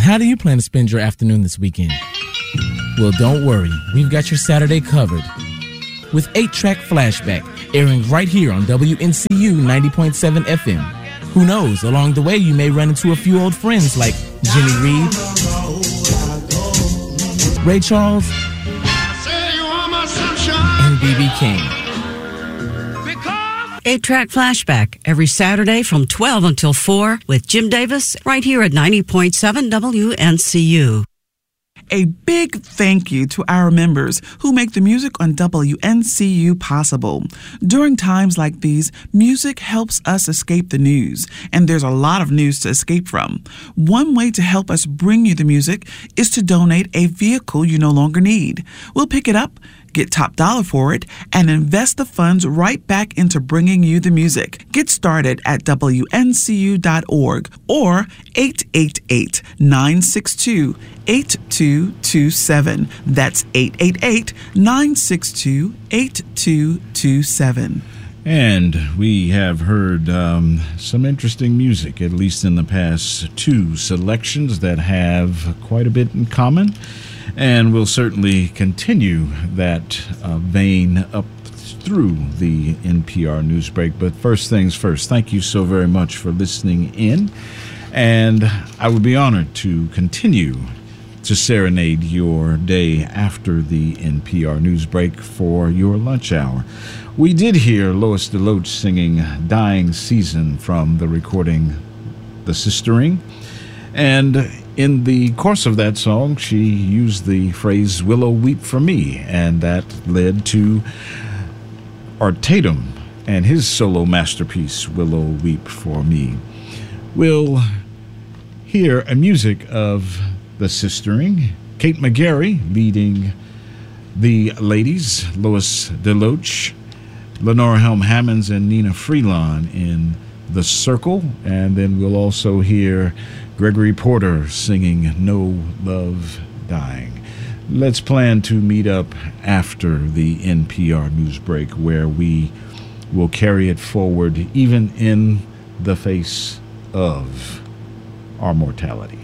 How do you plan to spend your afternoon this weekend? Well, don't worry. We've got your Saturday covered. With 8-Track Flashback, airing right here on WNCU 90.7 FM. Who knows, along the way you may run into a few old friends like Jimmy Reed, Ray Charles, and B.B. King. 8-Track Flashback every Saturday from 12 until 4 with Jim Davis right here at 90.7 WNCU. A big thank you to our members who make the music on WNCU possible. During times like these, music helps us escape the news, and there's a lot of news to escape from. One way to help us bring you the music is to donate a vehicle you no longer need. We'll pick it up, get top dollar for it, and invest the funds right back into bringing you the music. Get started at WNCU.org or 888-962-8227. That's 888-962-8227. And we have heard some interesting music, at least in the past two selections that have quite a bit in common. And we'll certainly continue that vein up through the NPR news break. But first things first, thank you so very much for listening in. And I would be honored to continue to serenade your day after the NPR news break for your lunch hour. We did hear Lois DeLoach singing Dying Season from the recording The Sistering. And in the course of that song, she used the phrase, "Willow, weep for me," and that led to Art Tatum and his solo masterpiece, "Willow, Weep for Me." We'll hear a music of The Sistering, Kate McGarry leading the ladies, Lois DeLoach, Lenora Helm-Hammonds, and Nina Freelon in The Circle, and then we'll also hear Gregory Porter singing No Love Dying. Let's plan to meet up after the NPR news break, where we will carry it forward even in the face of our mortality.